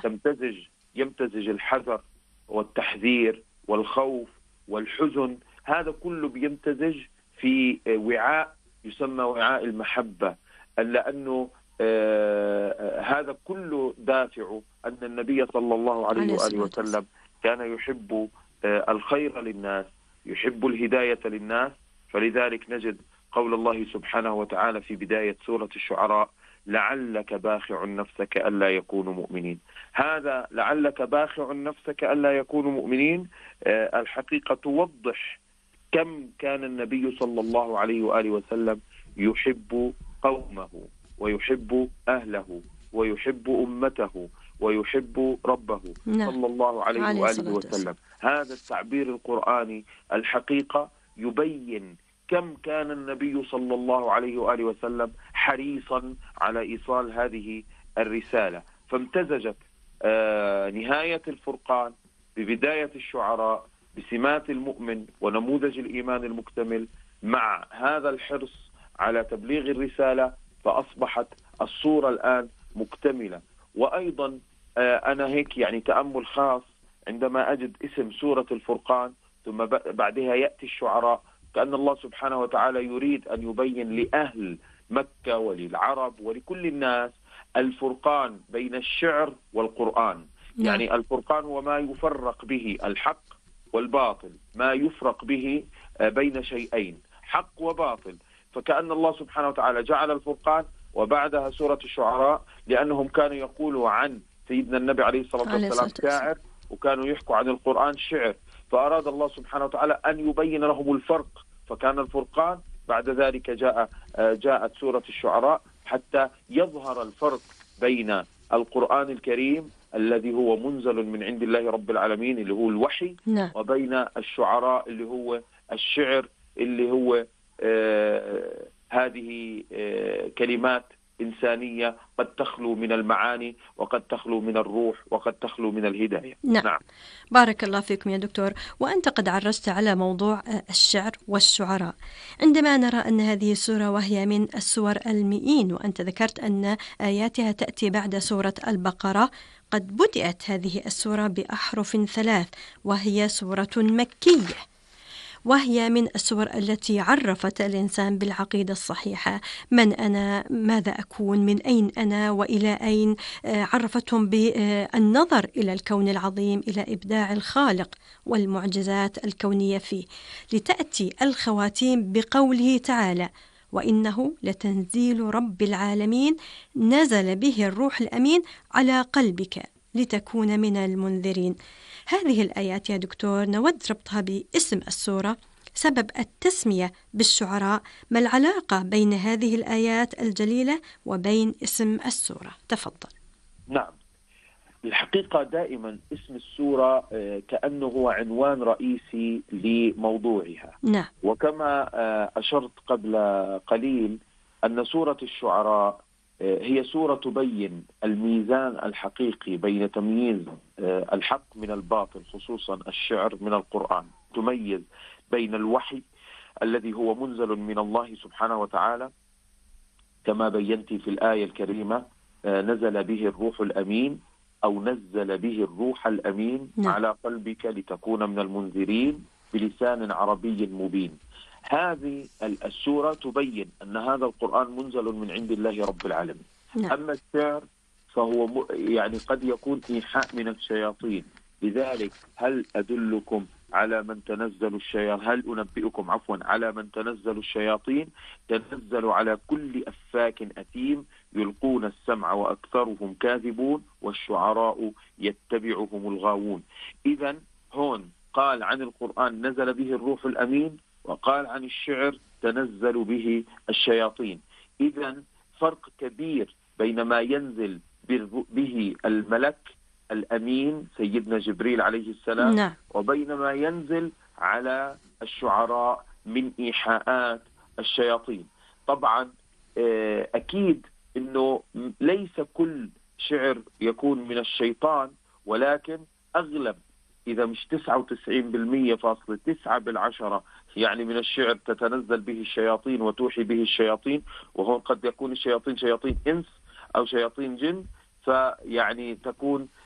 يمتزج الحذر والتحذير والخوف والحزن، هذا كله بيمتزج في وعاء يسمى وعاء المحبة، لأنه هذا كله دافع أن النبي صلى الله عليه وآله وسلم كان يحب الخير للناس، يحب الهداية للناس. فلذلك نجد قول الله سبحانه وتعالى في بداية سورة الشعراء: لعلك باخع نفسك ألا يكونوا مؤمنين. هذا لعلك باخع نفسك ألا يكونوا مؤمنين الحقيقة توضح كم كان النبي صلى الله عليه وآله وسلم يحب قومه ويحب أهله ويحب أمته ويحب ربه صلى الله عليه وآله وسلم. هذا التعبير القرآني الحقيقة يبين كم كان النبي صلى الله عليه وآله وسلم حريصا على إيصال هذه الرسالة. فامتزجت نهاية الفرقان ببداية الشعراء بسمات المؤمن ونموذج الإيمان المكتمل مع هذا الحرص على تبليغ الرسالة، فأصبحت الصورة الآن مكتملة. وأيضا أنا هيك يعني تأمل خاص عندما أجد اسم سورة الفرقان ثم بعدها يأتي الشعراء، كأن الله سبحانه وتعالى يريد أن يبين لأهل مكة وللعرب ولكل الناس الفرقان بين الشعر والقرآن. يعني الفرقان هو ما يفرق به الحق والباطل، ما يفرق به بين شيئين حق وباطل. فكأن الله سبحانه وتعالى جعل الفرقان وبعدها سورة الشعراء، لأنهم كانوا يقولوا عن سيدنا النبي عليه الصلاة والسلام شاعر، وكانوا يحكوا عن القرآن شعر، فأراد الله سبحانه وتعالى أن يبين لهم الفرق، فكان الفرقان. بعد ذلك جاءت سورة الشعراء حتى يظهر الفرق بين القرآن الكريم الذي هو منزل من عند الله رب العالمين اللي هو الوحي، وبين الشعراء اللي هو الشعر اللي هو هذه كلمات إنسانية قد تخلو من المعاني وقد تخلو من الروح وقد تخلو من الهداية. نعم. بارك الله فيكم يا دكتور. وأنت قد عرجت على موضوع الشعر والشعراء، عندما نرى أن هذه السورة وهي من السور المئين، وأنت ذكرت أن آياتها تأتي بعد سورة البقرة، قد بدأت هذه السورة بأحرف 3 وهي سورة مكية، وهي من السور التي عرفت الإنسان بالعقيدة الصحيحة: من أنا، ماذا أكون، من أين أنا وإلى أين. عرفتهم بالنظر إلى الكون العظيم، إلى إبداع الخالق والمعجزات الكونية فيه، لتأتي الخواتيم بقوله تعالى: وإنه لتنزيل رب العالمين نزل به الروح الأمين على قلبك لتكون من المنذرين. هذه الآيات يا دكتور نود ربطها باسم السورة، سبب التسمية بالشعراء، ما العلاقة بين هذه الآيات الجليلة وبين اسم السورة؟ تفضل. نعم، الحقيقة دائما اسم السورة كأنه هو عنوان رئيسي لموضوعها. نعم. وكما أشرت قبل قليل أن سورة الشعراء هي سورة تبين الميزان الحقيقي بين تمييز الحق من الباطل، خصوصا الشعر من القرآن. تميز بين الوحي الذي هو منزل من الله سبحانه وتعالى كما بينت في الآية الكريمة: نزل به الروح الأمين، أو نزل به الروح الأمين على قلبك لتكون من المنذرين بلسان عربي مبين. هذه السورة تبين أن هذا القرآن منزل من عند الله رب العالمين. أما الشعر فهو يعني قد يكون إيحاء من الشياطين. لذلك هل أدلكم على من تنزل الشياطين، هل أنبئكم على من تنزل الشياطين؟ تنزل على كل أفاك أثيم يلقون السمع وأكثرهم كاذبون والشعراء يتبعهم الغاوون. إذن هون قال عن القرآن نزل به الروح الأمين، وقال عن الشعر تنزل به الشياطين. إذن فرق كبير بين ما ينزل به الملك الأمين سيدنا جبريل عليه السلام وبين ما ينزل على الشعراء من إيحاءات الشياطين. طبعا أكيد أنه ليس كل شعر يكون من الشيطان، ولكن أغلب، إذا مش 99.9 يعني من الشعر تتنزل به الشياطين وتوحي به الشياطين. وهون قد يكون الشياطين شياطين إنس أو شياطين جن، فيعني تكون